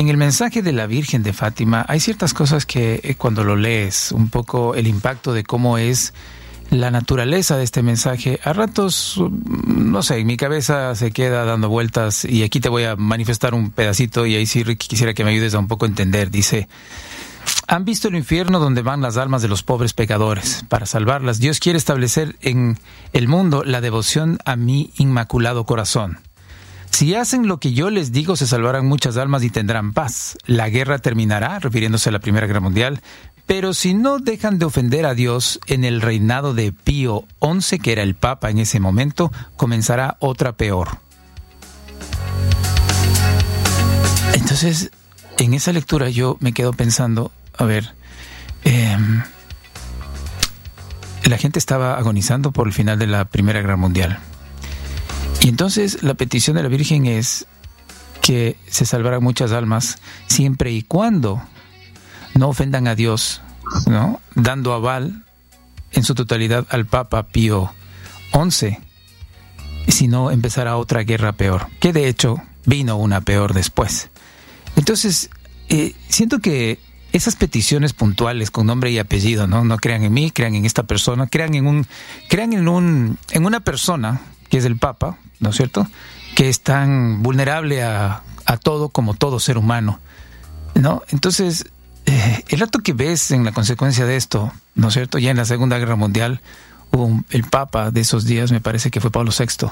en el mensaje de la Virgen de Fátima hay ciertas cosas que cuando lo lees, un poco el impacto de cómo es la naturaleza de este mensaje, a ratos, no sé, en mi cabeza se queda dando vueltas y aquí te voy a manifestar un pedacito y ahí sí, Ricky, quisiera que me ayudes a un poco a entender. Dice: han visto el infierno donde van las almas de los pobres pecadores. Para salvarlas, Dios quiere establecer en el mundo la devoción a mi inmaculado corazón. Si hacen lo que yo les digo, se salvarán muchas almas y tendrán paz. La guerra terminará, refiriéndose a la Primera Guerra Mundial, pero si no dejan de ofender a Dios, en el reinado de Pío XI, que era el Papa en ese momento, comenzará otra peor. Entonces, en esa lectura yo me quedo pensando, a ver, la gente estaba agonizando por el final de la Primera Guerra Mundial. Y entonces la petición de la Virgen es que se salvaran muchas almas siempre y cuando no ofendan a Dios, ¿no? Dando aval en su totalidad al Papa Pío XI, si no empezará otra guerra peor, que de hecho vino una peor después. Entonces, siento que esas peticiones puntuales con nombre y apellido, no crean en mí, crean en esta persona, crean en una persona que es el Papa, ¿no es cierto?, que es tan vulnerable a todo como todo ser humano, ¿no? Entonces, el rato que ves en la consecuencia de esto, ¿no es cierto?, ya en la Segunda Guerra Mundial, hubo el Papa de esos días, me parece que fue Pablo VI,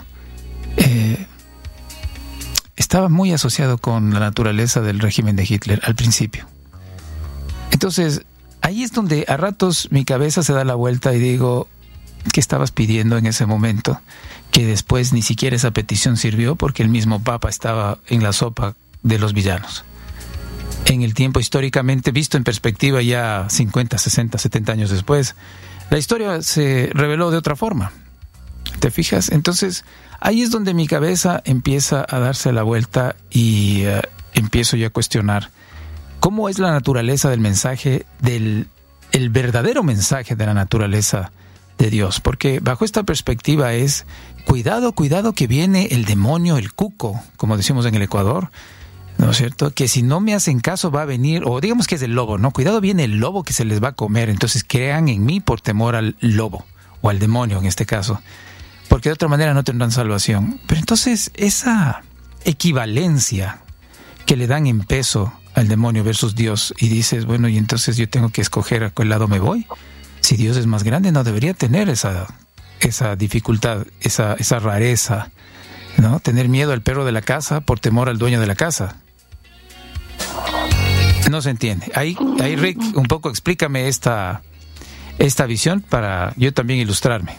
estaba muy asociado con la naturaleza del régimen de Hitler al principio. Entonces, ahí es donde a ratos mi cabeza se da la vuelta y digo, ¿qué estabas pidiendo en ese momento? Que después ni siquiera esa petición sirvió porque el mismo Papa estaba en la sopa de los villanos. En el tiempo históricamente visto en perspectiva, ya 50, 60, 70 años después, la historia se reveló de otra forma. ¿Te fijas? Entonces, ahí es donde mi cabeza empieza a darse la vuelta y empiezo yo a cuestionar cómo es la naturaleza del mensaje, el verdadero mensaje de la naturaleza de Dios. Porque bajo esta perspectiva es, cuidado que viene el demonio, el cuco, como decimos en el Ecuador, ¿no es cierto? Que si no me hacen caso va a venir, o digamos que es el lobo, ¿no? Cuidado, viene el lobo que se les va a comer. Entonces crean en mí por temor al lobo, o al demonio en este caso, porque de otra manera no tendrán salvación. Pero entonces esa equivalencia que le dan en peso al demonio versus Dios, y dices, bueno, y entonces yo tengo que escoger a cuál lado me voy. Si Dios es más grande, no debería tener esa dificultad, esa rareza, ¿no? Tener miedo al perro de la casa por temor al dueño de la casa. No se entiende. Ahí Rick, un poco explícame esta visión para yo también ilustrarme.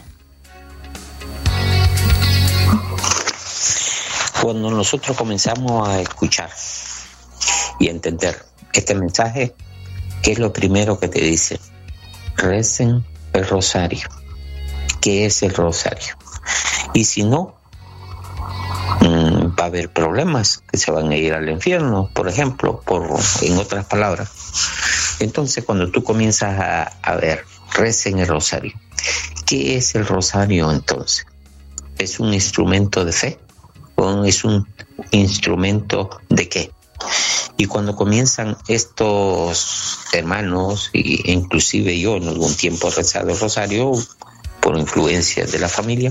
Cuando nosotros comenzamos a escuchar y entender este mensaje, ¿qué es lo primero que te dice? Recen el rosario. ¿Qué es el rosario? Y si no, va a haber problemas que se van a ir al infierno, por ejemplo, en otras palabras. Entonces, cuando tú comienzas a ver, recen el rosario. ¿Qué es el rosario entonces? ¿Es un instrumento de fe? ¿O es un instrumento de qué? Y cuando comienzan estos hermanos, e inclusive yo en algún tiempo he rezado el rosario por influencia de la familia,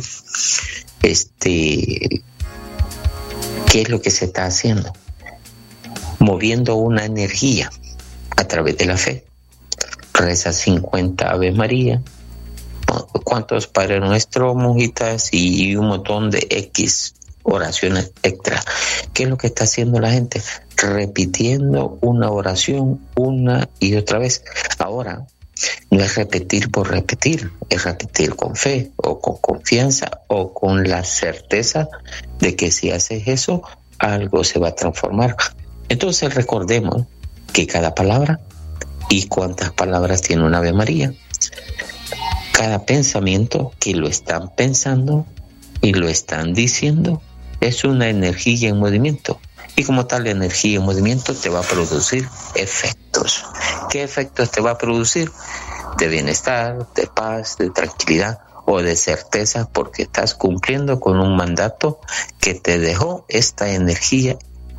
¿qué es lo que se está haciendo? Moviendo una energía a través de la fe. Reza 50 Ave María, cuántos Padre Nuestro, monjitas y un montón de X oraciones extra. ¿Qué es lo que está haciendo la gente? Repitiendo una oración una y otra vez. Ahora, no es repetir por repetir, es repetir con fe o con confianza o con la certeza de que si haces eso, algo se va a transformar. Entonces recordemos que cada palabra, y cuántas palabras tiene una Ave María, cada pensamiento que lo están pensando y lo están diciendo es una energía en movimiento. Y como tal energía en movimiento te va a producir efectos. ¿Qué efectos te va a producir? De bienestar, de paz, de tranquilidad o de certeza, porque estás cumpliendo con un mandato que te dejó esta energía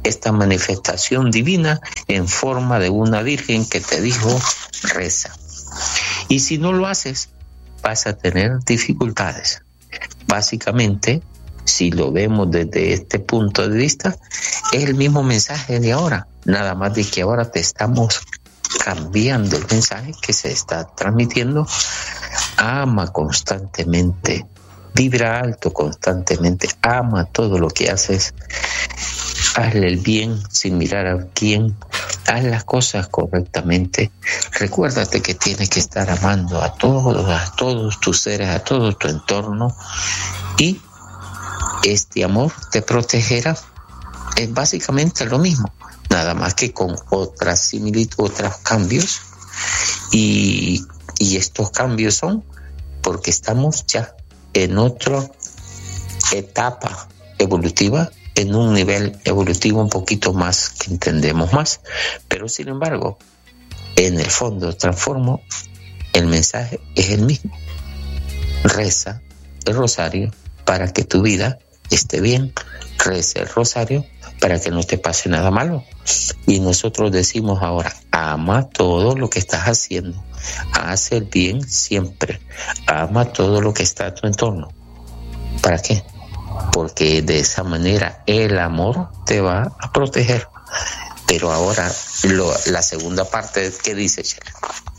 esta manifestación divina en forma de una virgen que te dijo, reza. Y si no lo haces, vas a tener dificultades. Básicamente, si lo vemos desde este punto de vista, es el mismo mensaje de ahora, nada más de que ahora te estamos cambiando el mensaje que se está transmitiendo. Ama constantemente, vibra alto constantemente, ama todo lo que haces, hazle el bien sin mirar a quién, haz las cosas correctamente. Recuérdate que tienes que estar amando a todos tus seres, a todo tu entorno, y este amor te protegerá. Es básicamente lo mismo, nada más que con otras similitudes, otros cambios, y estos cambios son porque estamos ya en otra etapa evolutiva, en un nivel evolutivo un poquito más que entendemos más, pero sin embargo, en el fondo transformo, el mensaje es el mismo. Reza el rosario para que tu vida esté bien, reza el rosario para que no te pase nada malo. Y nosotros decimos ahora, ama todo lo que estás haciendo, haz el bien siempre, ama todo lo que está a tu entorno. ¿Para qué? Porque de esa manera el amor te va a proteger. Pero ahora la segunda parte, ¿qué dice Chela?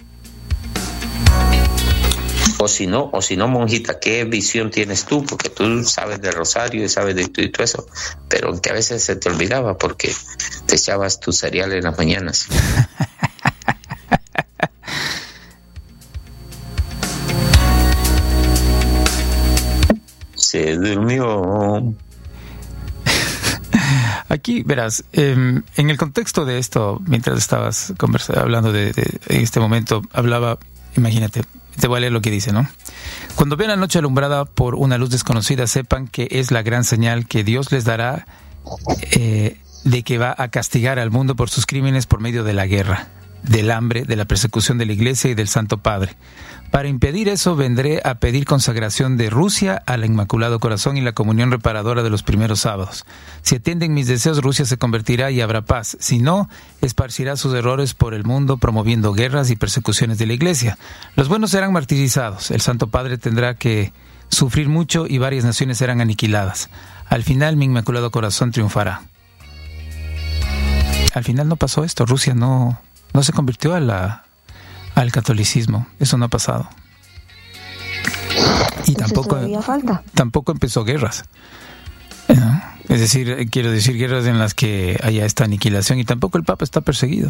O si no, monjita, ¿qué visión tienes tú? Porque tú sabes del rosario y sabes de esto y todo eso, pero que a veces se te olvidaba porque te echabas tu cereal en las mañanas. Se durmió. Aquí, verás, en el contexto de esto, mientras estabas hablando de este momento, hablaba, imagínate, te voy a leer lo que dice, ¿no? Cuando vean la noche alumbrada por una luz desconocida, sepan que es la gran señal que Dios les dará de que va a castigar al mundo por sus crímenes por medio de la guerra, del hambre, de la persecución de la Iglesia y del Santo Padre. Para impedir eso, vendré a pedir consagración de Rusia al Inmaculado Corazón y la comunión reparadora de los primeros sábados. Si atienden mis deseos, Rusia se convertirá y habrá paz. Si no, esparcirá sus errores por el mundo, promoviendo guerras y persecuciones de la Iglesia. Los buenos serán martirizados. El Santo Padre tendrá que sufrir mucho y varias naciones serán aniquiladas. Al final, mi Inmaculado Corazón triunfará. Al final no pasó esto. Rusia no se convirtió al catolicismo. Eso no ha pasado. Y tampoco empezó guerras. Es decir, quiero decir, guerras en las que haya esta aniquilación, y tampoco el Papa está perseguido.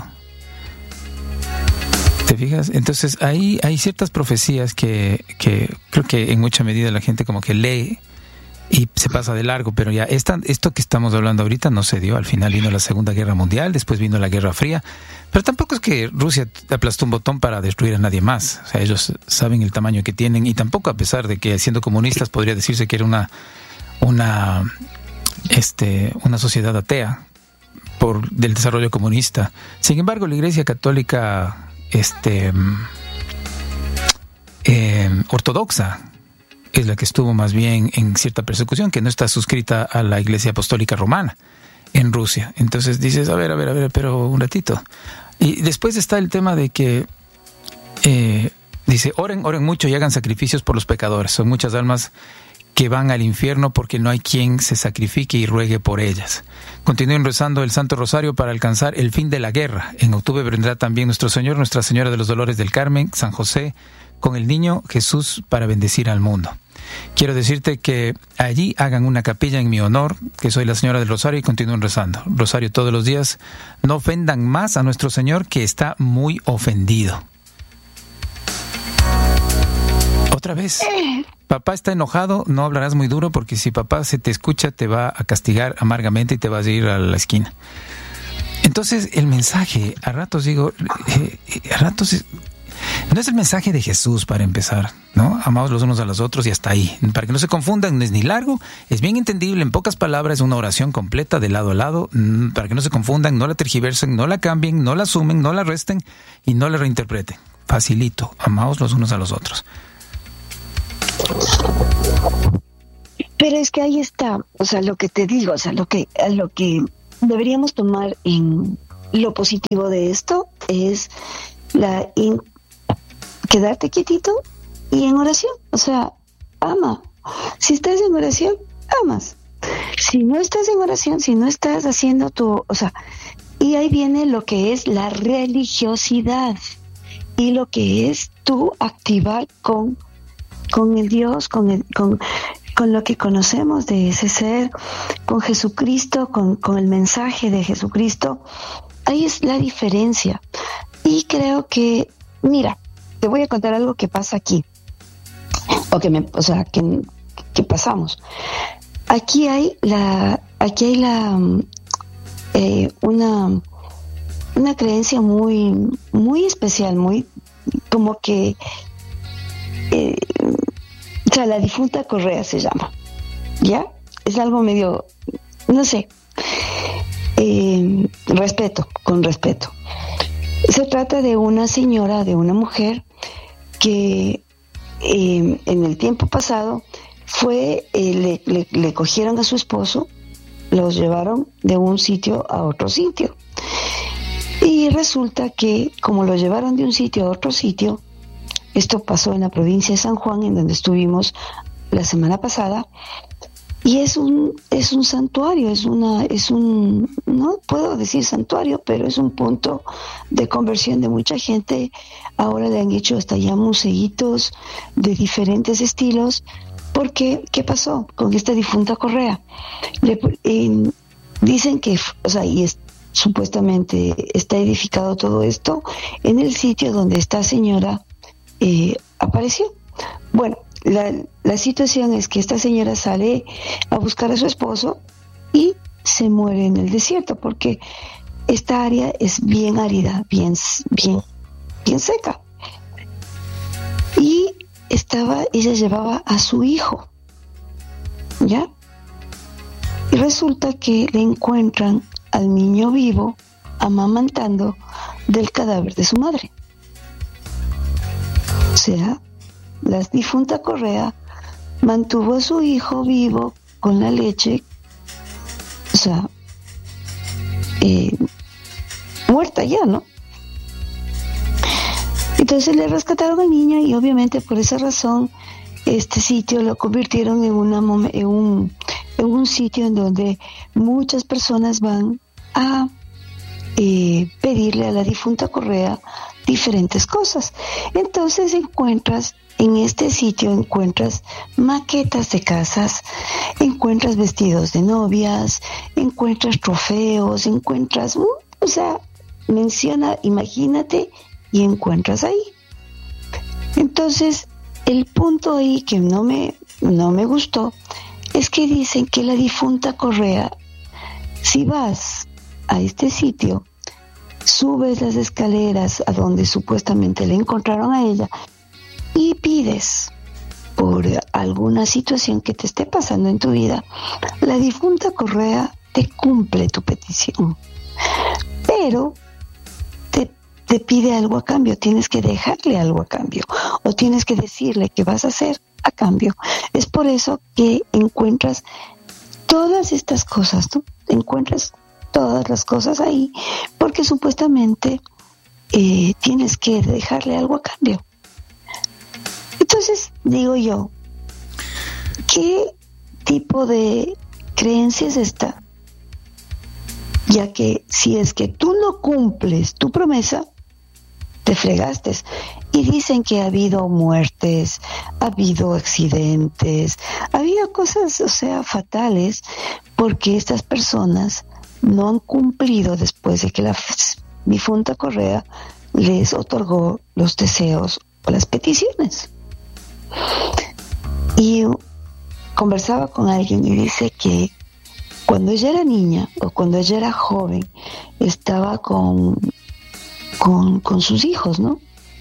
¿Te fijas? Entonces ahí hay ciertas profecías que creo que en mucha medida la gente como que lee y se pasa de largo, pero ya esto que estamos hablando ahorita no se dio. Al final vino la Segunda Guerra Mundial, después vino la Guerra Fría, pero tampoco es que Rusia aplastó un botón para destruir a nadie más. O sea, ellos saben el tamaño que tienen, y tampoco, a pesar de que siendo comunistas podría decirse que era una sociedad atea del desarrollo comunista. Sin embargo, la Iglesia Católica ortodoxa es la que estuvo más bien en cierta persecución, que no está suscrita a la Iglesia Apostólica Romana en Rusia. Entonces dices, a ver, pero un ratito. Y después está el tema de que dice, oren mucho y hagan sacrificios por los pecadores. Son muchas almas que van al infierno porque no hay quien se sacrifique y ruegue por ellas. Continúen rezando el Santo Rosario para alcanzar el fin de la guerra. En octubre vendrá también nuestro Señor, Nuestra Señora de los Dolores del Carmen, San José, con el niño Jesús para bendecir al mundo. Quiero decirte que allí hagan una capilla en mi honor, que soy la Señora del Rosario, y continúen rezando. Rosario todos los días. No ofendan más a nuestro Señor, que está muy ofendido. Otra vez. Papá está enojado, no hablarás muy duro, porque si papá se te escucha te va a castigar amargamente y te vas a ir a la esquina. Entonces el mensaje, a ratos digo, no es el mensaje de Jesús para empezar, ¿no? Amados los unos a los otros y hasta ahí. Para que no se confundan, no es ni largo, es bien entendible, en pocas palabras, una oración completa de lado a lado, para que no se confundan, no la tergiversen, no la cambien, no la sumen, no la resten y no la reinterpreten. Facilito, amados los unos a los otros. Pero es que ahí está, o sea, lo que te digo, o sea, lo que deberíamos tomar en lo positivo de esto es quedarte quietito y en oración, o sea, ama. Si estás en oración, amas. Si no estás en oración, si no estás haciendo y ahí viene lo que es la religiosidad y lo que es tú activar con el Dios, con lo que conocemos de ese ser, con Jesucristo, con el mensaje de Jesucristo. Ahí es la diferencia. Y creo que, mira, te voy a contar algo que pasa aquí, que pasamos. Aquí hay una creencia muy, muy especial, muy como que, la difunta Correa se llama, ¿ya? Es algo medio, no sé, con respeto. Se trata de una señora, de una mujer que en el tiempo pasado le cogieron a su esposo, los llevaron de un sitio a otro sitio. Y resulta que como lo llevaron de un sitio a otro sitio, esto pasó en la provincia de San Juan, en donde estuvimos la semana pasada, y es un santuario, no puedo decir santuario, pero es un punto de conversión de mucha gente. Ahora le han hecho hasta ya museitos de diferentes estilos, porque ¿qué pasó con esta difunta Correa? Dicen que, supuestamente está edificado todo esto en el sitio donde esta señora apareció. Bueno, la situación es que esta señora sale a buscar a su esposo y se muere en el desierto, porque esta área es bien árida, bien seca. Y ella llevaba a su hijo, ¿ya? Y resulta que le encuentran al niño vivo amamantando del cadáver de su madre. O sea, la difunta Correa mantuvo a su hijo vivo con la leche, muerta ya, ¿no? Entonces le rescataron al niño y obviamente por esa razón este sitio lo convirtieron en un sitio en donde muchas personas van a pedirle a la difunta Correa diferentes cosas. Entonces en este sitio encuentras maquetas de casas, encuentras vestidos de novias, encuentras trofeos, menciona, imagínate, y encuentras ahí. Entonces, el punto ahí que no me gustó es que dicen que la difunta Correa, si vas a este sitio, subes las escaleras a donde supuestamente le encontraron a ella y pides por alguna situación que te esté pasando en tu vida, la difunta Correa te cumple tu petición, pero te pide algo a cambio, tienes que dejarle algo a cambio o tienes que decirle qué vas a hacer a cambio. Es por eso que encuentras todas estas cosas, ¿no? Encuentras todas las cosas ahí porque supuestamente tienes que dejarle algo a cambio. Entonces, digo yo, ¿qué tipo de creencia es esta? Ya que si es que tú no cumples tu promesa, te fregaste. Y dicen que ha habido muertes, ha habido accidentes, ha habido cosas, fatales, porque estas personas no han cumplido después de que la difunta Correa les otorgó los deseos o las peticiones. Y conversaba con alguien y dice que cuando ella era niña o cuando ella era joven estaba con sus hijos, ¿no?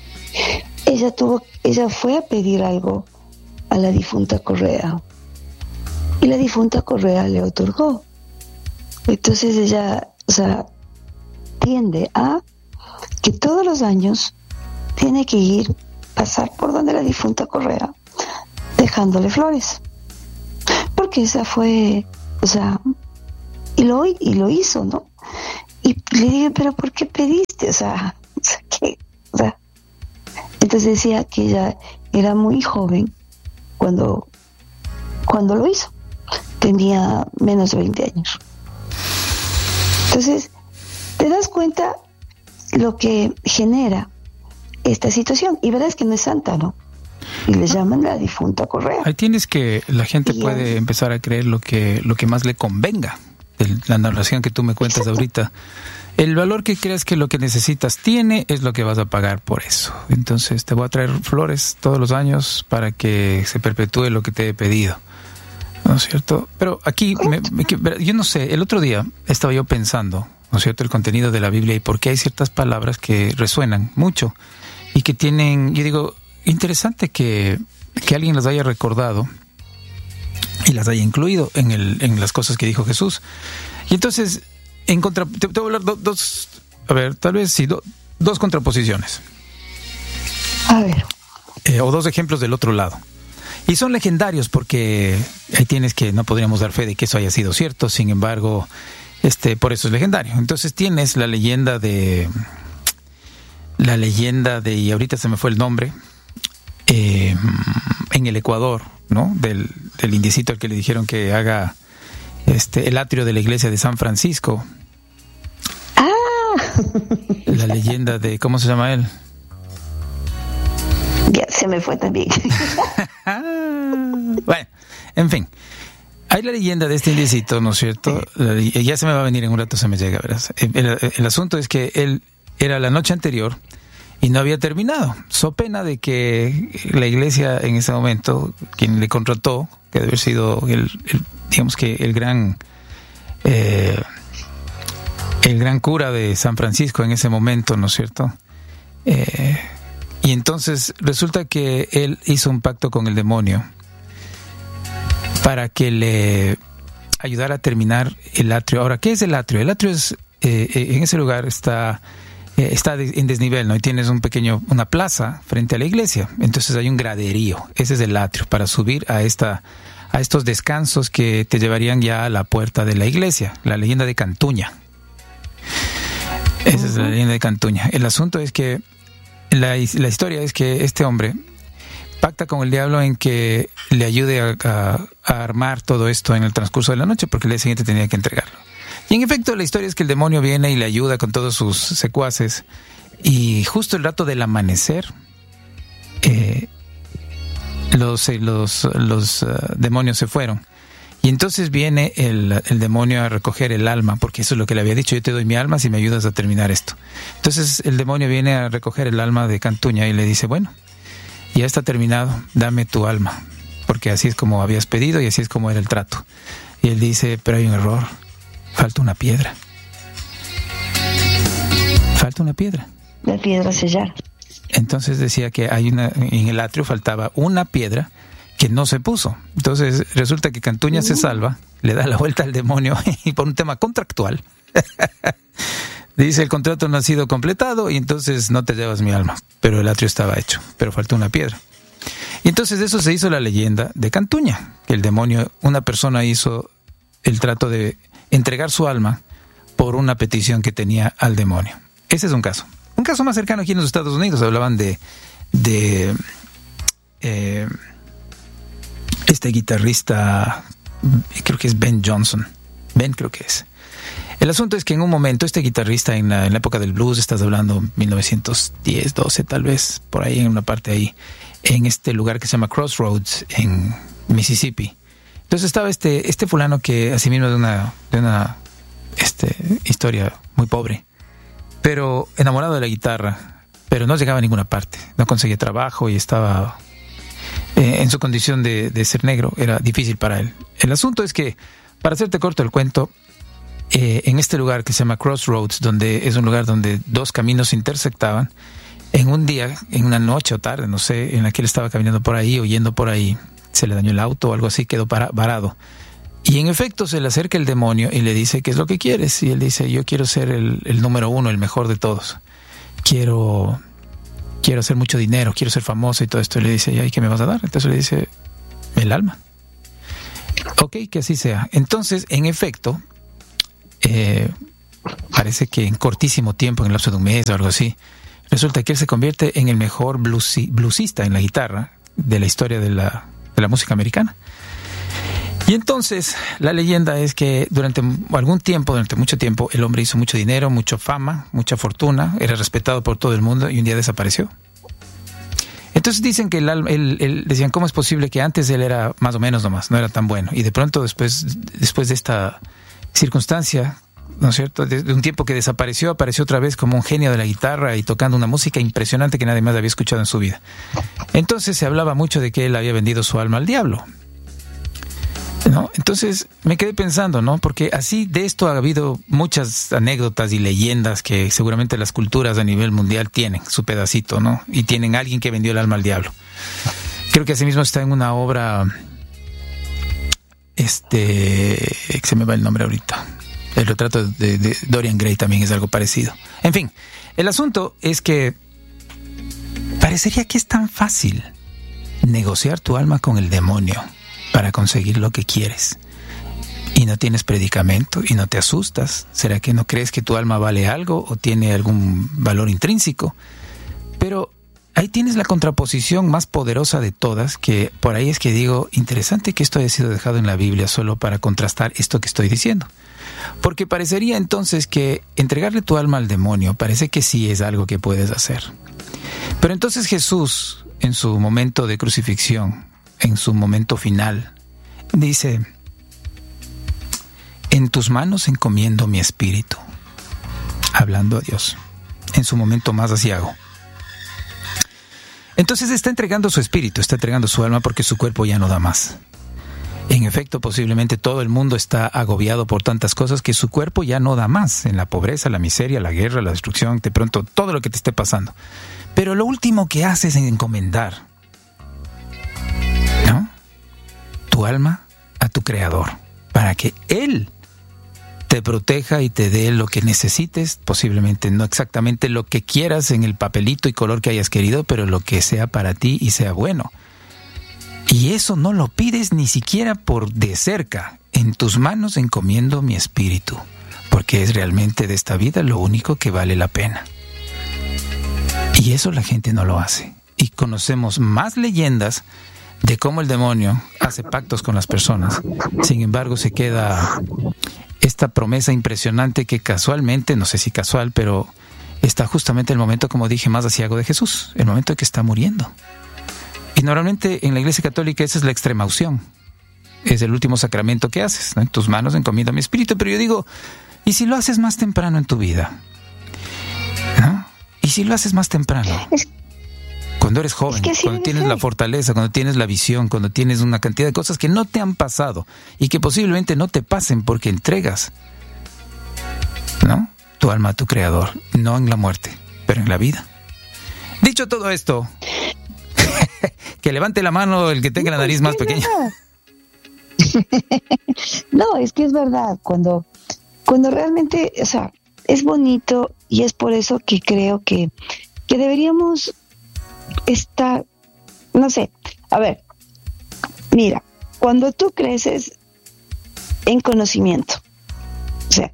Ella fue a pedir algo a la difunta Correa y la difunta Correa le otorgó. Entonces ella, tiende a que todos los años tiene que pasar por donde la difunta Correa dejándole flores, porque esa fue, y lo hizo, ¿no? Y le dije, pero ¿por qué pediste? O sea, ¿qué? O sea, entonces decía que ella era muy joven cuando lo hizo. Tenía menos de 20 años. Entonces, te das cuenta lo que genera esta situación. Y verás que no es santa, ¿no? Y le llaman la difunta Correa. Ahí tienes que la gente puede empezar a creer lo que más le convenga de la narración que tú me cuentas. Exacto. Ahorita. El valor que creas que lo que necesitas tiene es lo que vas a pagar por eso. Entonces te voy a traer flores todos los años para que se perpetúe lo que te he pedido. ¿No es cierto? Pero aquí, yo no sé, el otro día estaba yo pensando, ¿no es cierto?, el contenido de la Biblia y por qué hay ciertas palabras que resuenan mucho y que tienen, yo digo, interesante que alguien las haya recordado y las haya incluido en las cosas que dijo Jesús. Y entonces, te voy a hablar dos contraposiciones. A ver. O dos ejemplos del otro lado. Y son legendarios porque ahí tienes que no podríamos dar fe de que eso haya sido cierto, sin embargo, por eso es legendario. Entonces tienes la leyenda de, y ahorita se me fue el nombre, en el Ecuador, ¿no? Del indiecito al que le dijeron que haga el atrio de la iglesia de San Francisco. La leyenda de, ¿cómo se llama él? Ya se me fue también. Bueno, en fin. Hay la leyenda de este indiecito, ¿no es cierto? Ya se me va a venir en un rato, se me llega, verás. El asunto es que él era la noche anterior y no había terminado. So pena de que la iglesia en ese momento, quien le contrató, que debe haber sido el gran cura de San Francisco en ese momento, ¿no es cierto? Y entonces resulta que él hizo un pacto con el demonio para que le ayudara a terminar el atrio. Ahora, ¿qué es el atrio? El atrio es, en ese lugar está en desnivel, ¿no? Y tienes una plaza frente a la iglesia. Entonces hay un graderío. Ese es el atrio para subir a estos descansos que te llevarían ya a la puerta de la iglesia. La leyenda de Cantuña. Esa es la leyenda de Cantuña. El asunto es que la historia es que este hombre pacta con el diablo en que le ayude a armar todo esto en el transcurso de la noche, porque el día siguiente tenía que entregarlo. Y en efecto, la historia es que el demonio viene y le ayuda con todos sus secuaces, y justo el rato del amanecer, los demonios se fueron. Y entonces viene el demonio a recoger el alma, porque eso es lo que le había dicho: yo te doy mi alma si me ayudas a terminar esto. Entonces el demonio viene a recoger el alma de Cantuña y le dice: bueno, ya está terminado, dame tu alma, porque así es como habías pedido y así es como era el trato. Y él dice: pero hay un error, falta una piedra. Falta una piedra. La piedra sellar. Entonces decía que en el atrio faltaba una piedra que no se puso. Entonces resulta que Cantuña se salva, le da la vuelta al demonio y por un tema contractual dice: el contrato no ha sido completado y entonces no te llevas mi alma, pero el atrio estaba hecho, pero faltó una piedra. Y entonces de eso se hizo la leyenda de Cantuña, que el demonio, una persona hizo el trato de entregar su alma por una petición que tenía al demonio. Ese es un caso. Un caso más cercano aquí en los Estados Unidos, hablaban de este guitarrista, creo que es Ben Johnson. Ben creo que es. El asunto es que en un momento este guitarrista en la época del blues, estás hablando 1910, 12 tal vez, por ahí en una parte ahí, en este lugar que se llama Crossroads en Mississippi. Entonces estaba este fulano que asimismo de una historia muy pobre, pero enamorado de la guitarra, pero no llegaba a ninguna parte, no conseguía trabajo y estaba en su condición de ser negro, era difícil para él. El asunto es que, para hacerte corto el cuento, en este lugar que se llama Crossroads, donde es un lugar donde dos caminos se intersectaban, en un día, en una noche o tarde, no sé, en la que él estaba caminando por ahí o yendo por ahí, se le dañó el auto o algo así, quedó varado. Y en efecto se le acerca el demonio y le dice: ¿qué es lo que quieres? Y él dice: yo quiero ser el número uno, el mejor de todos. Quiero hacer mucho dinero, quiero ser famoso y todo esto. Y le dice: ¿y qué me vas a dar? Entonces le dice: el alma. Ok, que así sea. Entonces, en efecto, parece que en cortísimo tiempo, en el lapso de un mes o algo así, resulta que él se convierte en el mejor bluesista en la guitarra de la historia de la música americana. Y entonces la leyenda es que durante mucho tiempo, el hombre hizo mucho dinero, mucha fama, mucha fortuna, era respetado por todo el mundo y un día desapareció. Entonces dicen que decían, ¿cómo es posible que antes él era más o menos nomás, no era tan bueno? Y de pronto después de esta circunstancia, ¿no es cierto?, de un tiempo que desapareció, apareció otra vez como un genio de la guitarra y tocando una música impresionante que nadie más había escuchado en su vida. Entonces se hablaba mucho de que él había vendido su alma al diablo, ¿no? Entonces me quedé pensando, ¿no? Porque así de esto ha habido muchas anécdotas y leyendas que seguramente las culturas a nivel mundial tienen su pedacito, ¿no? Y tienen a alguien que vendió el alma al diablo. Creo que asimismo está en una obra, se me va el nombre ahorita. El retrato de Dorian Gray también es algo parecido. En fin, el asunto es que parecería que es tan fácil negociar tu alma con el demonio para conseguir lo que quieres. Y no tienes predicamento y no te asustas. ¿Será que no crees que tu alma vale algo o tiene algún valor intrínseco? Pero ahí tienes la contraposición más poderosa de todas, que por ahí es que digo, interesante que esto haya sido dejado en la Biblia solo para contrastar esto que estoy diciendo. Porque parecería entonces que entregarle tu alma al demonio parece que sí es algo que puedes hacer. Pero entonces Jesús, en su momento de crucifixión, en su momento final, dice, en tus manos encomiendo mi espíritu, hablando a Dios, en su momento más aciago. Entonces está entregando su espíritu, está entregando su alma porque su cuerpo ya no da más. En efecto, posiblemente todo el mundo está agobiado por tantas cosas que su cuerpo ya no da más, en la pobreza, la miseria, la guerra, la destrucción, de pronto todo lo que te esté pasando. Pero lo último que haces es encomendar, ¿no?, tu alma a tu Creador, para que Él te proteja y te dé lo que necesites, posiblemente no exactamente lo que quieras en el papelito y color que hayas querido, pero lo que sea para ti y sea bueno. Y eso no lo pides ni siquiera por de cerca. En tus manos encomiendo mi espíritu, porque es realmente de esta vida lo único que vale la pena. Y eso la gente no lo hace. Y conocemos más leyendas de cómo el demonio hace pactos con las personas. Sin embargo, se queda esta promesa impresionante que casualmente, no sé si casual, pero está justamente el momento, como dije, más aciago de Jesús, el momento en que está muriendo. Y normalmente en la Iglesia Católica esa es la extrema unción. Es el último sacramento que haces, ¿no? En tus manos encomiendo mi espíritu. Pero yo digo, ¿y si lo haces más temprano en tu vida? ¿No? ¿Y si lo haces más temprano? Cuando eres joven, cuando tienes la fortaleza, cuando tienes la visión, cuando tienes una cantidad de cosas que no te han pasado y que posiblemente no te pasen porque entregas, ¿no?, tu alma a tu Creador, no en la muerte, pero en la vida. Dicho todo esto, que levante la mano el que tenga la nariz más pequeña. No, es que es verdad, cuando realmente, o sea, es bonito, y es por eso que creo que deberíamos estar, no sé, a ver, mira, cuando tú creces en conocimiento, o sea,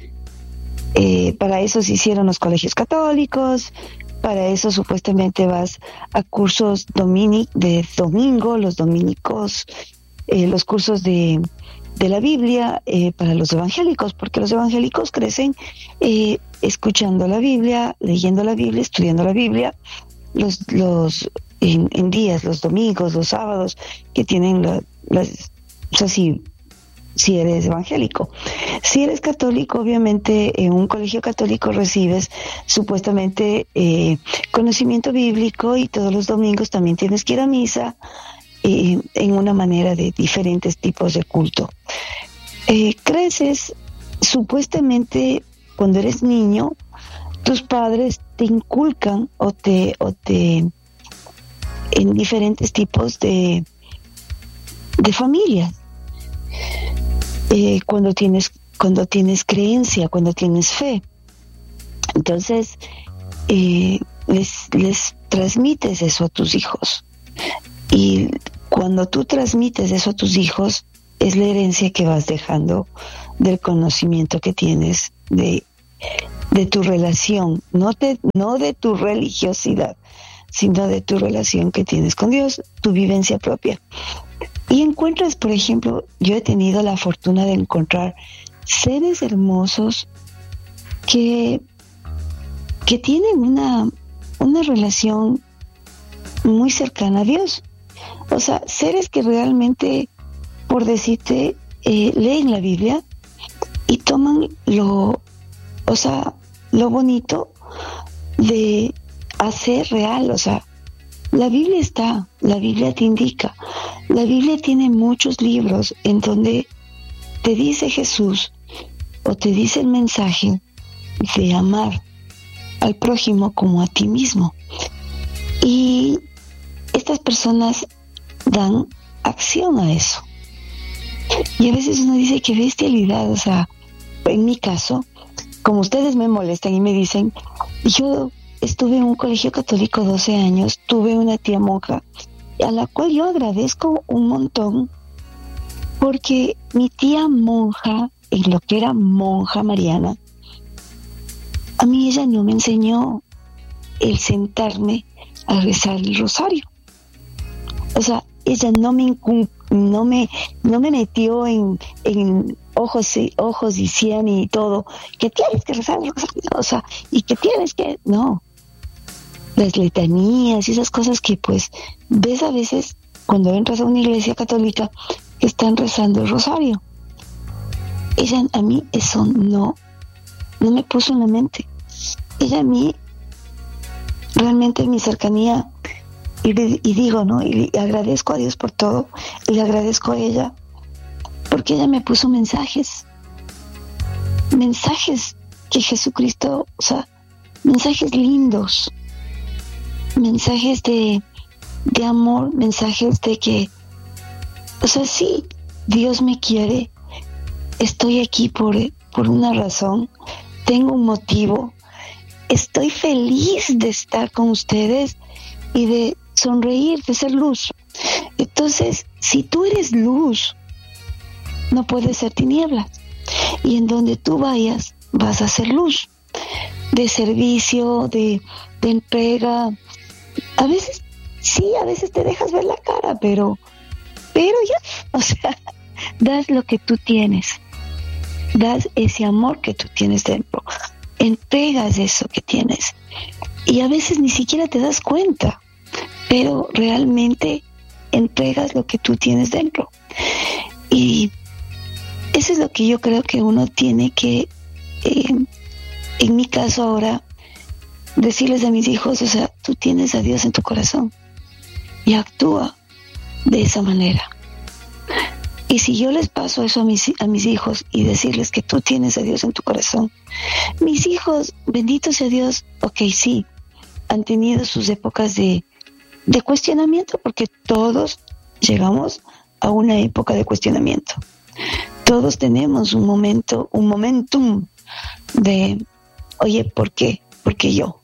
para eso se hicieron los colegios católicos, para eso supuestamente vas a cursos de domingo, los dominicos, los cursos de la Biblia para los evangélicos, porque los evangélicos crecen escuchando la Biblia, leyendo la Biblia, estudiando la Biblia, en días, los domingos, los sábados, que tienen o sea, si eres evangélico. Si eres católico, obviamente en un colegio católico recibes supuestamente conocimiento bíblico, y todos los domingos también tienes que ir a misa en una manera de diferentes tipos de culto. Creces, supuestamente cuando eres niño, tus padres te inculcan o te en diferentes tipos de familias. Cuando tienes creencia, cuando tienes fe, entonces les transmites eso a tus hijos, y cuando tú transmites eso a tus hijos es la herencia que vas dejando del conocimiento que tienes, de tu relación, no de tu religiosidad, sino de tu relación que tienes con Dios, tu vivencia propia. Y encuentras, por ejemplo, yo he tenido la fortuna de encontrar seres hermosos que tienen una relación muy cercana a Dios. O sea, seres que realmente, por decirte, leen la Biblia y toman lo bonito de hacer real. O sea, la Biblia te indica, la Biblia tiene muchos libros en donde te dice Jesús o te dice el mensaje de amar al prójimo como a ti mismo. Y estas personas dan acción a eso. Y a veces uno dice, qué bestialidad. O sea, en mi caso, como ustedes me molestan y me dicen, yo estuve en un colegio católico 12 años, tuve una tía monja, a la cual yo agradezco un montón, porque mi tía monja, en lo que era monja mariana, a mí ella no me enseñó el sentarme a rezar el rosario. O sea, ella no me metió en ojos decían y todo, que tienes que rezar el rosario, o sea, y que tienes que, no. Las letanías y esas cosas que pues ves a veces cuando entras a una iglesia católica que están rezando el rosario. Ella a mí eso no me puso en la mente. Ella a mí, realmente mi cercanía, y digo, ¿no? Y agradezco a Dios por todo, y le agradezco a ella, porque ella me puso mensajes que Jesucristo, o sea, mensajes lindos, mensajes de amor, mensajes de que, o sea, sí, Dios me quiere, estoy aquí por una razón, tengo un motivo, estoy feliz de estar con ustedes y de sonreír, de ser luz. Entonces, si tú eres luz, no puedes ser tinieblas. Y en donde tú vayas, vas a ser luz. De servicio, de entrega. A veces, sí, a veces te dejas ver la cara, pero ya, o sea, das lo que tú tienes. Das ese amor que tú tienes dentro. Entregas eso que tienes. Y a veces ni siquiera te das cuenta, pero realmente entregas lo que tú tienes dentro. Y eso es lo que yo creo que uno tiene que, en mi caso ahora, decirles a mis hijos, o sea, tú tienes a Dios en tu corazón y actúa de esa manera. Y si yo les paso eso a mis hijos y decirles que tú tienes a Dios en tu corazón, mis hijos, bendito sea Dios, ok, sí, han tenido sus épocas de cuestionamiento, porque todos llegamos a una época de cuestionamiento. Todos tenemos un momentum de, oye, ¿por qué? ¿Por qué yo?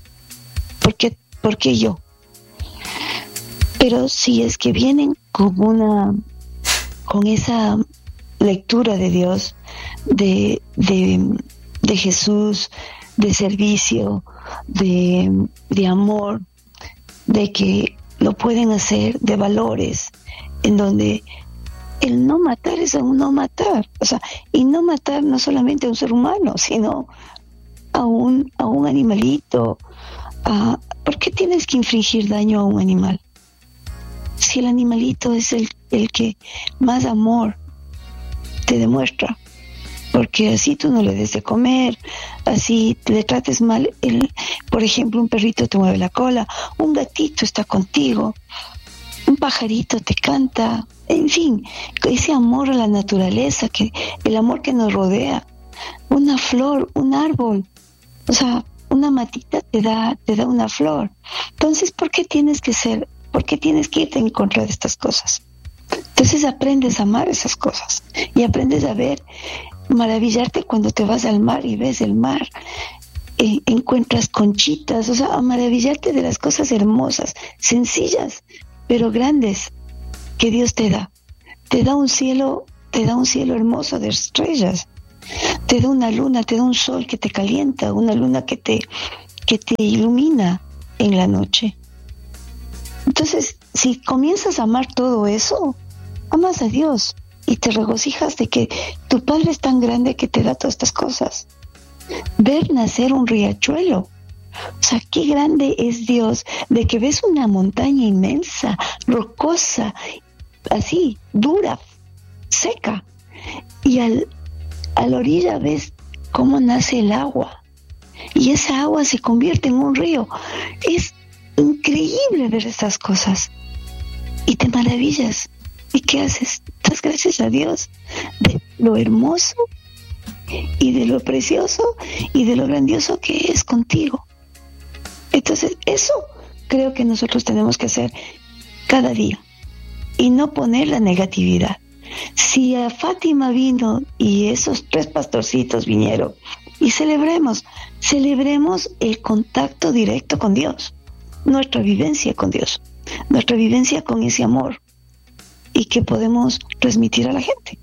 ¿Por qué yo? Pero si es que vienen con esa lectura de Dios, de Jesús, de servicio, de amor, de que lo pueden hacer, de valores, en donde el no matar es un no matar, o sea, y no matar no solamente a un ser humano, sino a un animalito. ¿Por qué tienes que infligir daño a un animal? Si el animalito es el que más amor te demuestra, porque así tú no le des de comer, así le trates mal, por ejemplo, un perrito te mueve la cola, un gatito está contigo, un pajarito te canta, en fin, ese amor a la naturaleza, el amor que nos rodea, una flor, un árbol, o sea, una matita te da una flor. Entonces, ¿por qué tienes que irte en contra de estas cosas? Entonces aprendes a amar esas cosas y aprendes a maravillarte cuando te vas al mar y ves el mar, encuentras conchitas, o sea, a maravillarte de las cosas hermosas, sencillas, pero grandes que Dios te da. Te da un cielo te da un cielo hermoso de estrellas, te da una luna, te da un sol que te calienta, una luna que te ilumina en la noche. Entonces, si comienzas a amar todo eso, amas a Dios y te regocijas de que tu Padre es tan grande que te da todas estas cosas. Ver nacer un riachuelo. O sea, qué grande es Dios, de que ves una montaña inmensa, rocosa, así, dura, seca, y a la orilla ves cómo nace el agua, y esa agua se convierte en un río. Es increíble ver estas cosas, y te maravillas. ¿Y qué haces? Das gracias a Dios de lo hermoso, y de lo precioso, y de lo grandioso que es contigo. Entonces, eso creo que nosotros tenemos que hacer cada día y no poner la negatividad. Si a Fátima vino y esos 3 pastorcitos vinieron, y celebremos el contacto directo con Dios, nuestra vivencia con Dios, nuestra vivencia con ese amor y que podemos transmitir a la gente.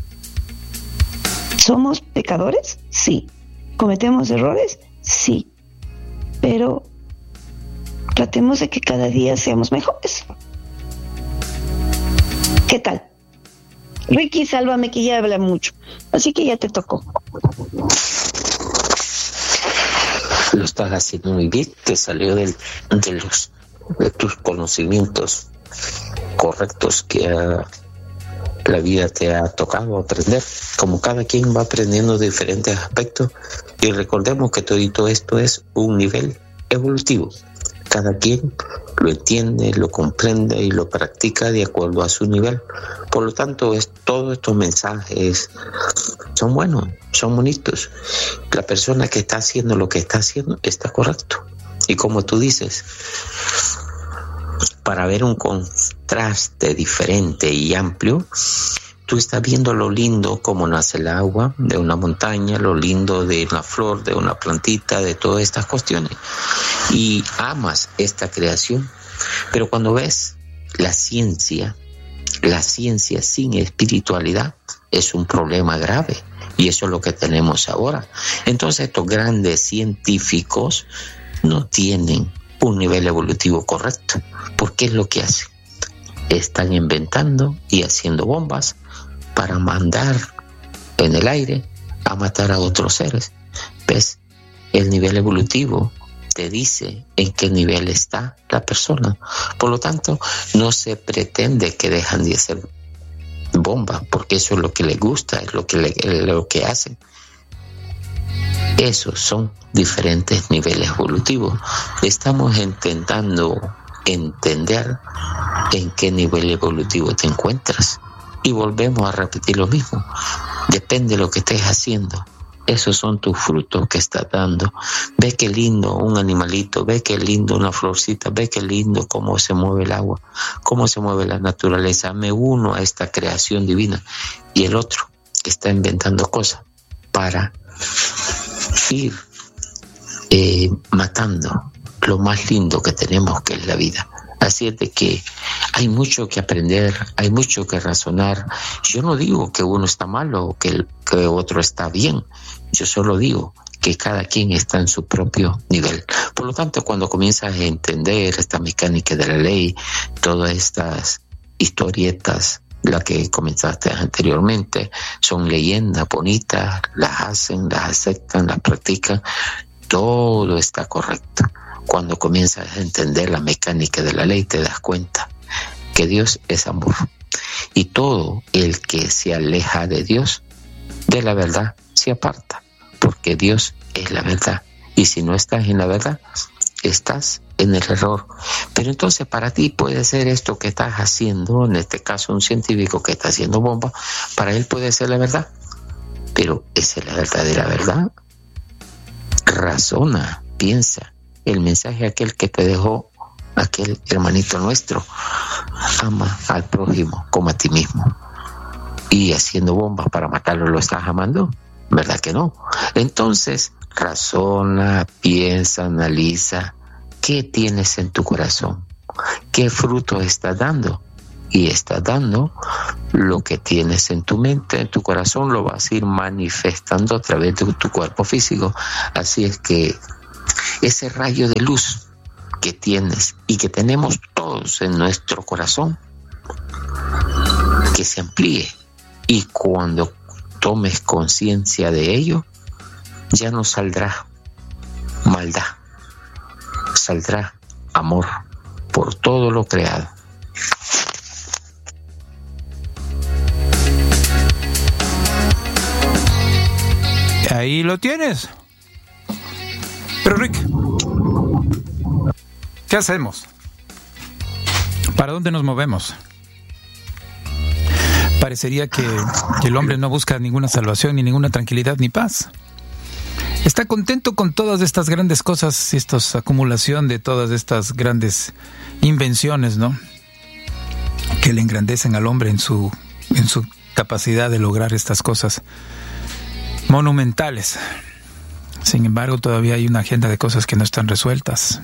¿Somos pecadores? Sí. ¿Cometemos errores? Sí. Pero tratemos de que cada día seamos mejores. ¿Qué tal? Ricky, sálvame, que ya habla mucho. Así que ya te tocó. Lo estás haciendo muy bien. Te salió de tus conocimientos correctos que la vida te ha tocado aprender. Como cada quien va aprendiendo diferentes aspectos. Y recordemos que todo esto es un nivel evolutivo. Cada quien lo entiende, lo comprende y lo practica de acuerdo a su nivel. Por lo tanto, todos estos mensajes son buenos, son bonitos. La persona que está haciendo lo que está haciendo está correcto. Y como tú dices, para ver un contraste diferente y amplio, tú estás viendo lo lindo, cómo nace el agua de una montaña, lo lindo de una flor, de una plantita, de todas estas cuestiones. Y amas esta creación. Pero cuando ves la ciencia sin espiritualidad es un problema grave. Y eso es lo que tenemos ahora. Entonces estos grandes científicos no tienen un nivel evolutivo correcto. ¿Por qué es lo que hacen? Están inventando y haciendo bombas para mandar en el aire a matar a otros seres. ¿Ves? El nivel evolutivo te dice en qué nivel está la persona. Por lo tanto, no se pretende que dejan de hacer bombas, porque eso es lo que les gusta, es lo que hacen. Esos son diferentes niveles evolutivos. Estamos intentando entender en qué nivel evolutivo te encuentras. Y volvemos a repetir lo mismo. Depende de lo que estés haciendo. Esos son tus frutos que estás dando. Ve qué lindo un animalito, ve qué lindo una florcita, ve qué lindo cómo se mueve el agua, cómo se mueve la naturaleza. Me uno a esta creación divina. Y el otro está inventando cosas para ir matando lo más lindo que tenemos, que es la vida. Así es de que hay mucho que aprender, hay mucho que razonar. Yo no digo que uno está malo o que otro está bien. Yo solo digo que cada quien está en su propio nivel. Por lo tanto, cuando comienzas a entender esta mecánica de la ley, todas estas historietas, las que comenzaste anteriormente, son leyendas bonitas, las hacen, las aceptan, las practican, todo está correcto. Cuando comienzas a entender la mecánica de la ley, te das cuenta que Dios es amor. Y todo el que se aleja de Dios, de la verdad, se aparta. Porque Dios es la verdad. Y si no estás en la verdad, estás en el error. Pero entonces para ti puede ser esto que estás haciendo, en este caso un científico que está haciendo bomba, para él puede ser la verdad. Pero ¿esa es la verdadera verdad? Razona, piensa. El mensaje aquel que te dejó aquel hermanito nuestro: ama al prójimo como a ti mismo. Y haciendo bombas para matarlo, ¿lo estás amando? ¿Verdad que no? Entonces razona, piensa, analiza. ¿Qué tienes en tu corazón? ¿Qué fruto estás dando? y estás dando lo que tienes en tu mente, en tu corazón, lo vas a ir manifestando a través de tu cuerpo físico. Así es que ese rayo de luz que tienes y que tenemos todos en nuestro corazón, que se amplíe, y cuando tomes conciencia de ello, ya no saldrá maldad, saldrá amor por todo lo creado. Ahí lo tienes. Pero Rick, ¿qué hacemos? ¿Para dónde nos movemos? Parecería que el hombre no busca ninguna salvación, ni ninguna tranquilidad, ni paz. Está contento con todas estas grandes cosas, esta acumulación de todas estas grandes invenciones, ¿no? Que le engrandecen al hombre en su capacidad de lograr estas cosas monumentales. Sin embargo, todavía hay una agenda de cosas que no están resueltas.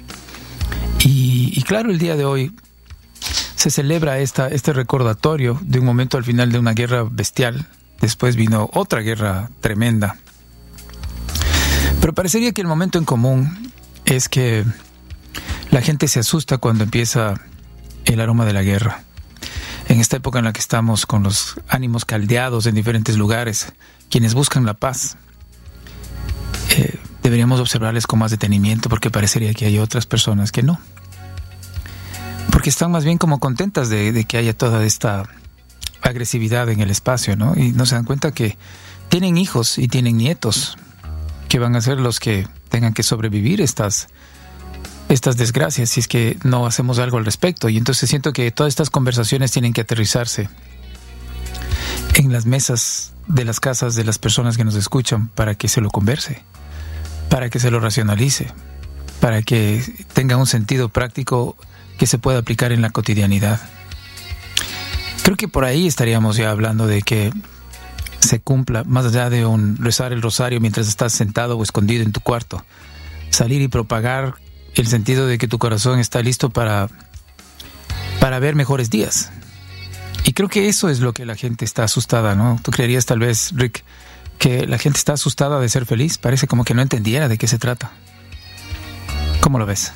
Y claro, el día de hoy se celebra este recordatorio de un momento al final de una guerra bestial. Después vino otra guerra tremenda. Pero parecería que el momento en común es que la gente se asusta cuando empieza el aroma de la guerra. En esta época en la que estamos con los ánimos caldeados en diferentes lugares, quienes buscan la paz, deberíamos observarles con más detenimiento, porque parecería que hay otras personas que no. Porque están más bien como contentas de que haya toda esta agresividad en el espacio, ¿no? Y no se dan cuenta que tienen hijos y tienen nietos que van a ser los que tengan que sobrevivir estas desgracias si es que no hacemos algo al respecto. Y entonces siento que todas estas conversaciones tienen que aterrizarse en las mesas de las casas de las personas que nos escuchan, para que se lo converse, para que se lo racionalice, para que tenga un sentido práctico que se pueda aplicar en la cotidianidad. Creo que por ahí estaríamos ya hablando de que se cumpla, más allá de rezar el rosario mientras estás sentado o escondido en tu cuarto, salir y propagar el sentido de que tu corazón está listo para ver mejores días. Y creo que eso es lo que la gente está asustada, ¿no? ¿Tú creerías tal vez, Rick, que la gente está asustada de ser feliz? Parece como que no entendiera de qué se trata. ¿Cómo lo ves?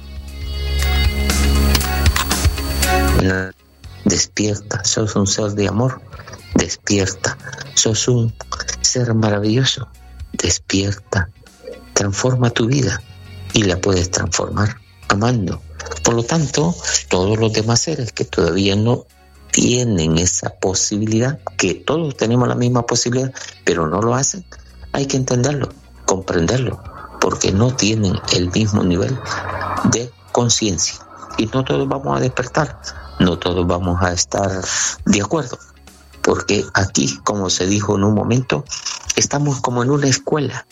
Despierta, sos un ser de amor. Despierta, sos un ser maravilloso. Despierta, transforma tu vida y la puedes transformar amando. Por lo tanto, todos los demás seres que todavía no tienen esa posibilidad, que todos tenemos la misma posibilidad, pero no lo hacen, hay que entenderlo, comprenderlo, porque no tienen el mismo nivel de conciencia. Y no todos vamos a despertar, no todos vamos a estar de acuerdo, porque aquí, como se dijo en un momento, estamos como en una escuela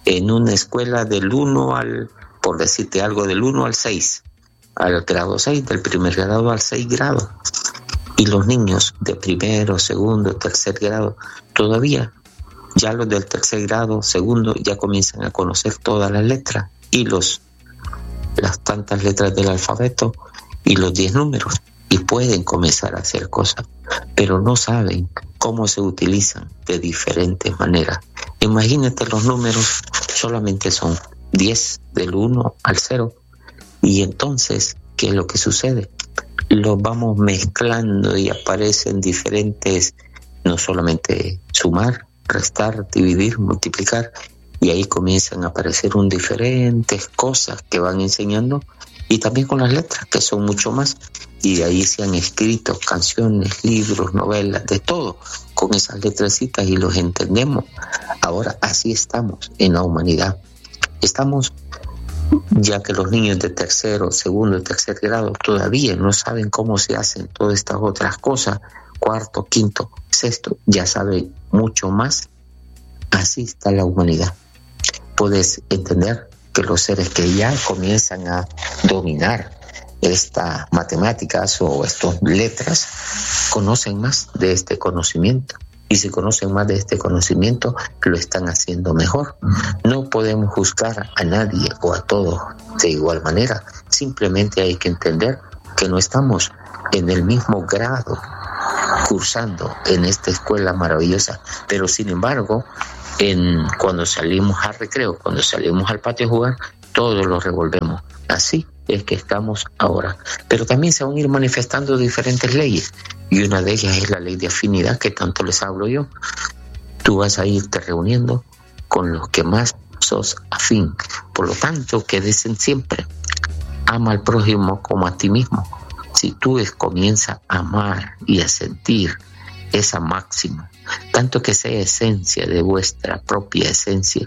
del 1 al, por decirte algo, del 1 al 6, al grado 6, del primer grado al 6 grado. Y los niños de primero, segundo, tercer grado, todavía, ya los del tercer grado, segundo, ya comienzan a conocer todas las letras y las tantas letras del alfabeto y los 10 números, y pueden comenzar a hacer cosas, pero no saben cómo se utilizan de diferentes maneras. Imagínate, los números solamente son 10, del 1 al 0, y entonces, ¿qué es lo que sucede? Los vamos mezclando y aparecen diferentes, no solamente sumar, restar, dividir, multiplicar, y ahí comienzan a aparecer diferentes cosas que van enseñando, y también con las letras, que son mucho más, y de ahí se han escrito canciones, libros, novelas, de todo, con esas letrecitas, y los entendemos. Ahora así estamos en la humanidad. Estamos, ya que los niños de tercero, segundo y tercer grado todavía no saben cómo se hacen todas estas otras cosas, cuarto, quinto, sexto, ya saben mucho más. Así está la humanidad. Puedes entender que los seres que ya comienzan a dominar estas matemáticas o estas letras conocen más de este conocimiento, y si conocen más de este conocimiento, lo están haciendo mejor. No podemos juzgar a nadie o a todos de igual manera, simplemente hay que entender que no estamos en el mismo grado cursando en esta escuela maravillosa, pero sin embargo, cuando salimos al recreo, cuando salimos al patio a jugar, todo lo revolvemos. Así es que estamos ahora. Pero también se van a ir manifestando diferentes leyes, y una de ellas es la ley de afinidad que tanto les hablo yo. Tú vas a irte reuniendo con los que más sos afín. Por lo tanto, que dicen siempre, ama al prójimo como a ti mismo. Si tú comienzas a amar y a sentir esa máxima, tanto que sea esencia de vuestra propia esencia,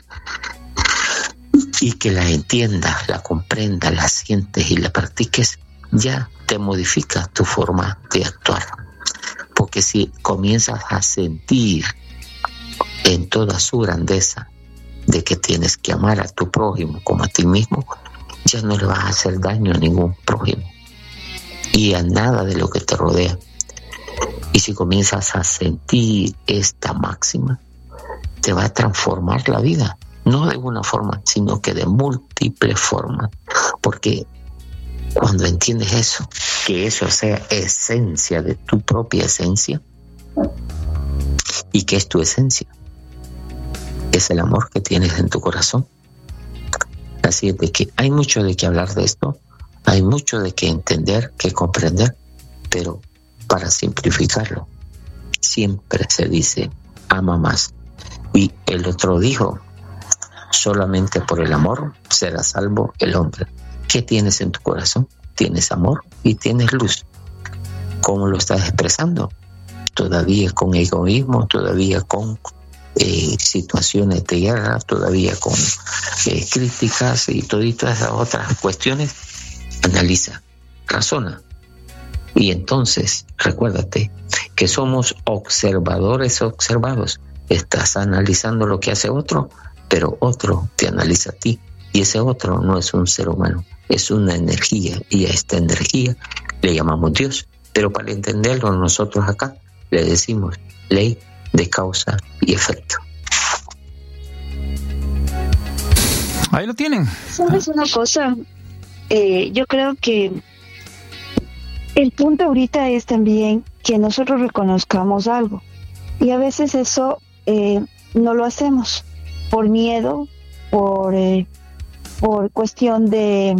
y que la entiendas, la comprendas, la sientes y la practiques, ya te modifica tu forma de actuar. Porque si comienzas a sentir en toda su grandeza de que tienes que amar a tu prójimo como a ti mismo, ya no le vas a hacer daño a ningún prójimo y a nada de lo que te rodea. Y si comienzas a sentir esta máxima, te va a transformar la vida, no de una forma, sino que de múltiples formas. Porque cuando entiendes eso, que eso sea esencia de tu propia esencia, ¿y qué es tu esencia? Es el amor que tienes en tu corazón. Así es de que hay mucho de qué hablar de esto, hay mucho de qué entender, que comprender, pero para simplificarlo, siempre se dice, ama más. Y el otro dijo, solamente por el amor será salvo el hombre. ¿Qué tienes en tu corazón? Tienes amor y tienes luz. ¿Cómo lo estás expresando? Todavía con egoísmo, todavía con situaciones de guerra, todavía con críticas y todas esas otras cuestiones. Analiza, razona. Y entonces, recuérdate que somos observadores observados. Estás analizando lo que hace otro, pero otro te analiza a ti. Y ese otro no es un ser humano, es una energía. Y a esta energía le llamamos Dios. Pero para entenderlo nosotros acá le decimos ley de causa y efecto. Ahí lo tienen. ¿Sabes una cosa? Yo creo que el punto ahorita es también que nosotros reconozcamos algo. Y a veces eso no lo hacemos por miedo, por cuestión de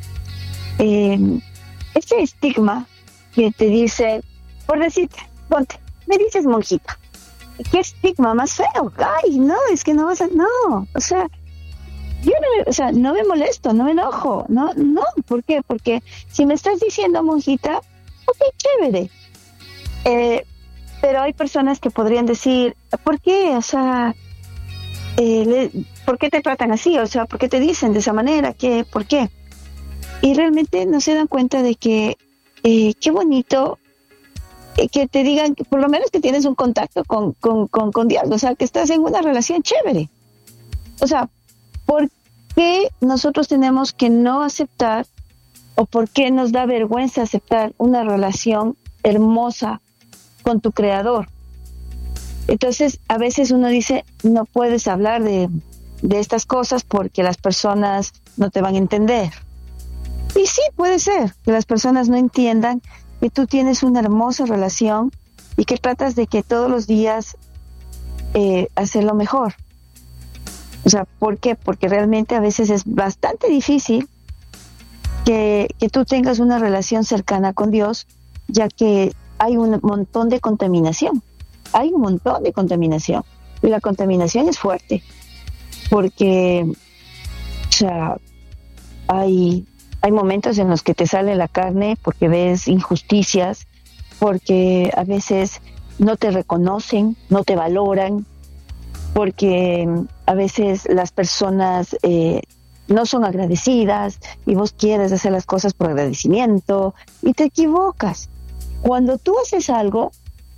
ese estigma que te dice, por decirte, ponte, me dices monjita. ¿Qué estigma más feo? Ay, no, es que no vas a... No, o sea, yo no me molesto, no me enojo. No, ¿por qué? Porque si me estás diciendo monjita, ok, chévere. Pero hay personas que podrían decir, ¿por qué? O sea, ¿por qué te tratan así? O sea, ¿por qué te dicen de esa manera? ¿Por qué? Y realmente no se dan cuenta de que qué bonito que te digan que por lo menos que tienes un contacto con Dios, o sea, que estás en una relación chévere. O sea, ¿por qué nosotros tenemos que no aceptar o por qué nos da vergüenza aceptar una relación hermosa con tu creador? Entonces, a veces uno dice, no puedes hablar de estas cosas porque las personas no te van a entender. Y sí, puede ser que las personas no entiendan que tú tienes una hermosa relación y que tratas de que todos los días hacerlo mejor. O sea, ¿por qué? Porque realmente a veces es bastante difícil que tú tengas una relación cercana con Dios, ya que hay un montón de contaminación. Hay un montón de contaminación. Y la contaminación es fuerte. Porque, o sea, hay momentos en los que te sale la carne porque ves injusticias, porque a veces no te reconocen, no te valoran, porque a veces las personas no son agradecidas y vos quieres hacer las cosas por agradecimiento y te equivocas. Cuando tú haces algo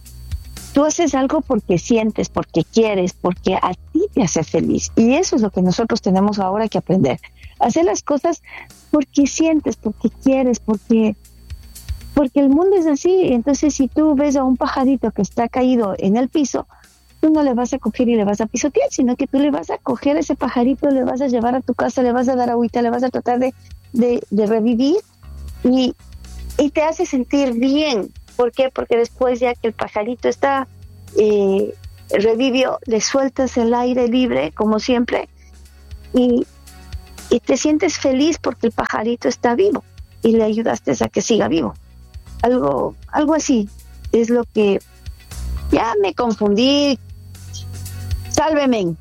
porque sientes, porque quieres, porque a ti te hace feliz. Y eso es lo que nosotros tenemos ahora que aprender. Hacer las cosas porque sientes, porque quieres, porque el mundo es así. Entonces, si tú ves a un pajarito que está caído en el piso, tú no le vas a coger y le vas a pisotear, sino que tú le vas a coger a ese pajarito, le vas a llevar a tu casa, le vas a dar agüita, le vas a tratar de revivir y y te hace sentir bien. ¿Por qué? Porque después, ya que el pajarito está revivió, le sueltas el aire libre, como siempre, y te sientes feliz porque el pajarito está vivo y le ayudaste a que siga vivo. Algo así es lo que... Ya me confundí. Sálveme.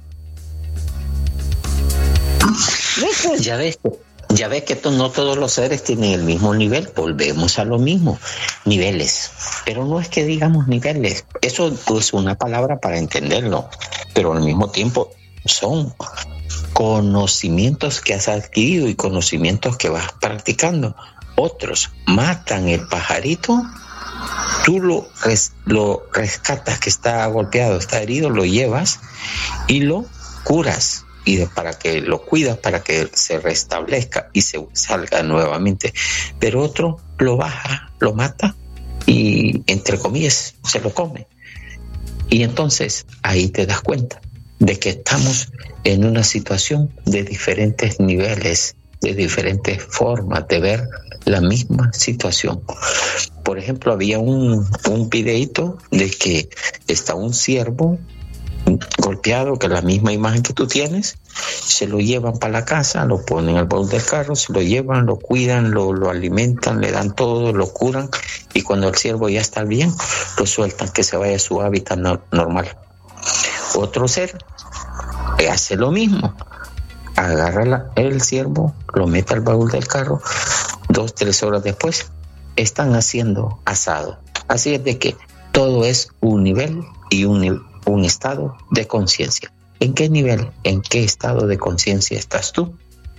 Ya ves que no todos los seres tienen el mismo nivel. Volvemos a lo mismo, niveles. Pero no es que digamos niveles, eso es una palabra para entenderlo, pero al mismo tiempo son conocimientos que has adquirido y conocimientos que vas practicando. Otros matan el pajarito, tú lo rescatas, que está golpeado, está herido, lo llevas y lo curas, y para que lo cuidas, para que se restablezca y se salga nuevamente. Pero otro lo baja, lo mata y, entre comillas, se lo come. Y entonces ahí te das cuenta de que estamos en una situación de diferentes niveles, de diferentes formas de ver la misma situación. Por ejemplo, había un videíto de que está un ciervo golpeado, que es la misma imagen que tú tienes, se lo llevan para la casa, lo ponen al baúl del carro, se lo llevan, lo cuidan, lo alimentan, le dan todo, lo curan, y cuando el ciervo ya está bien, lo sueltan, que se vaya a su hábitat normal. Otro ser hace lo mismo, agarra el ciervo, lo mete al baúl del carro, 2-3 horas después están haciendo asado. Así es de que todo es un nivel y un estado de conciencia. ¿En qué nivel, en qué estado de conciencia estás tú?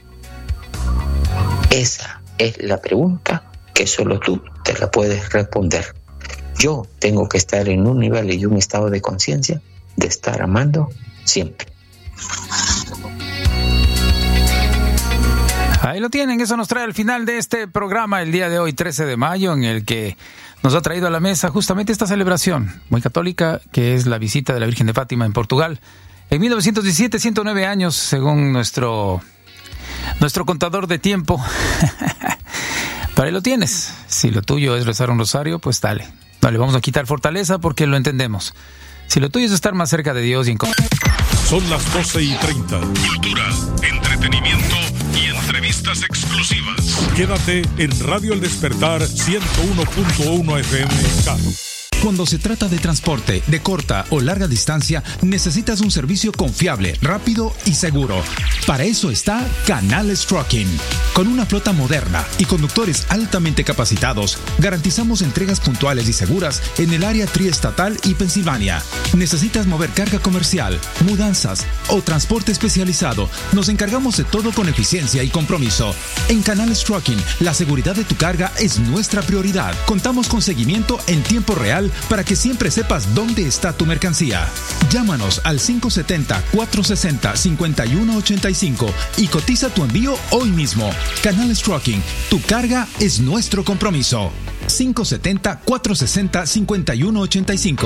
Esa es la pregunta que solo tú te la puedes responder. Yo tengo que estar en un nivel y un estado de conciencia de estar amando siempre. Ahí lo tienen, eso nos trae al final de este programa el día de hoy, 13 de mayo, en el que nos ha traído a la mesa justamente esta celebración muy católica, que es la visita de la Virgen de Fátima en Portugal. En 1917, 109 años, según nuestro contador de tiempo. Pero ahí lo tienes. Si lo tuyo es rezar un rosario, pues dale. No le vamos a quitar fortaleza porque lo entendemos. Si lo tuyo es estar más cerca de Dios y Son las 12:30. Cultura, entretenimiento y entrevistas exclusivas. Quédate en Radio El Despertar 101.1 FM. Cuando se trata de transporte de corta o larga distancia, necesitas un servicio confiable, rápido y seguro. Para eso está Canales Trucking. Con una flota moderna y conductores altamente capacitados, garantizamos entregas puntuales y seguras en el área triestatal y Pensilvania. ¿Necesitas mover carga comercial, mudanzas o transporte especializado? Nos encargamos de todo con eficiencia y compromiso. En Canales Trucking, la seguridad de tu carga es nuestra prioridad. Contamos con seguimiento en tiempo real para que siempre sepas dónde está tu mercancía. Llámanos al 570-460-5185 y cotiza tu envío hoy mismo. Canales Trucking, tu carga es nuestro compromiso. 570-460-5185.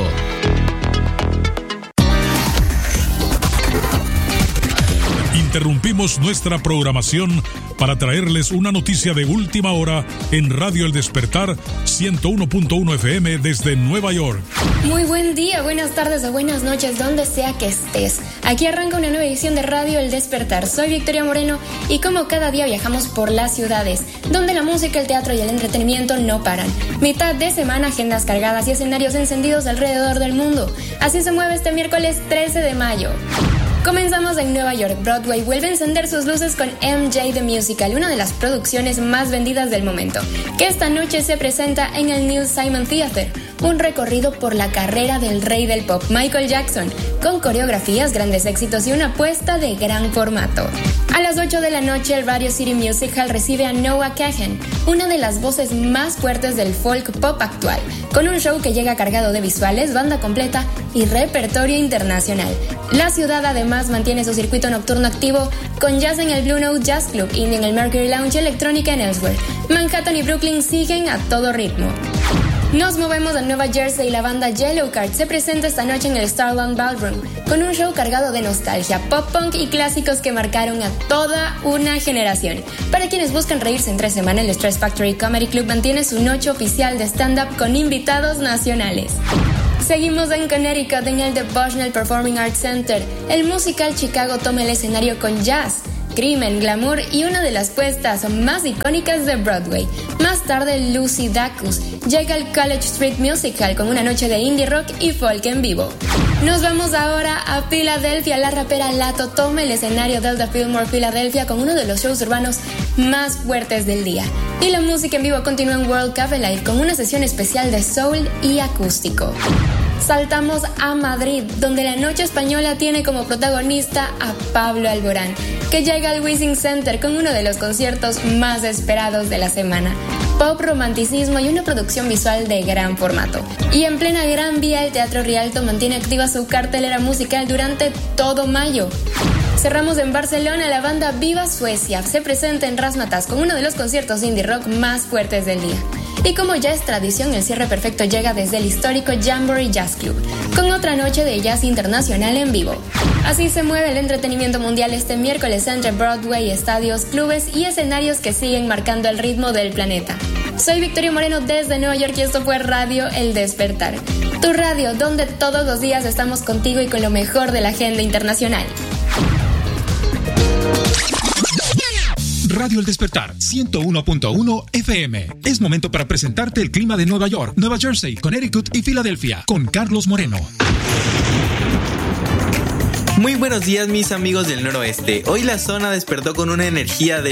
Interrumpimos nuestra programación para traerles una noticia de última hora en Radio El Despertar 101.1 FM desde Nueva York. Muy buen día, buenas tardes o buenas noches, donde sea que estés. Aquí arranca una nueva edición de Radio El Despertar. Soy Victoria Moreno y como cada día viajamos por las ciudades, donde la música, el teatro y el entretenimiento no paran. Mitad de semana, agendas cargadas y escenarios encendidos alrededor del mundo. Así se mueve este miércoles 13 de mayo. Comenzamos en Nueva York. Broadway vuelve a encender sus luces con MJ The Musical, una de las producciones más vendidas del momento, que esta noche se presenta en el Neil Simon Theater, un recorrido por la carrera del rey del pop, Michael Jackson, con coreografías, grandes éxitos y una apuesta de gran formato. A las 8 de la noche, el Radio City Music Hall recibe a Noah Kahan, una de las voces más fuertes del folk pop actual, con un show que llega cargado de visuales, banda completa y repertorio internacional. La ciudad además mantiene su circuito nocturno activo con jazz en el Blue Note Jazz Club, indie en el Mercury Lounge y electrónica en Elsewhere. Manhattan y Brooklyn siguen a todo ritmo. Nos movemos a Nueva Jersey y la banda Yellowcard se presenta esta noche en el Starland Ballroom con un show cargado de nostalgia, pop punk y clásicos que marcaron a toda una generación. Para quienes buscan reírse entre semana, el Stress Factory Comedy Club mantiene su noche oficial de stand-up con invitados nacionales. Seguimos en Connecticut en el The Bushnell Performing Arts Center. El musical Chicago toma el escenario con jazz, crimen, glamour y una de las puestas más icónicas de Broadway. Más tarde, Lucy Dacus llega al College Street Musical con una noche de indie rock y folk en vivo. Nos vamos ahora a Filadelfia. La rapera Lato toma el escenario del The Fillmore Philadelphia con uno de los shows urbanos más fuertes del día. Y la música en vivo continúa en World Cafe Live con una sesión especial de soul y acústico. Saltamos a Madrid, donde la noche española tiene como protagonista a Pablo Alborán, que llega al Wishing Center con uno de los conciertos más esperados de la semana. Pop, romanticismo y una producción visual de gran formato. Y en plena Gran Vía, el Teatro Rialto mantiene activa su cartelera musical durante todo mayo. Cerramos en Barcelona. La banda Viva Suecia se presenta en Razzmatazz con uno de los conciertos indie rock más fuertes del día. Y como ya es tradición, el cierre perfecto llega desde el histórico Jamboree Jazz Club, con otra noche de jazz internacional en vivo. Así se mueve el entretenimiento mundial este miércoles entre Broadway, estadios, clubes y escenarios que siguen marcando el ritmo del planeta. Soy Victoria Moreno desde Nueva York y esto fue Radio El Despertar. Tu radio, donde todos los días estamos contigo y con lo mejor de la agenda internacional. Radio El Despertar, 101.1 FM. Es momento para presentarte el clima de Nueva York, Nueva Jersey, Connecticut y Filadelfia, con Carlos Moreno. Muy buenos días, mis amigos del noroeste. Hoy la zona despertó con una energía de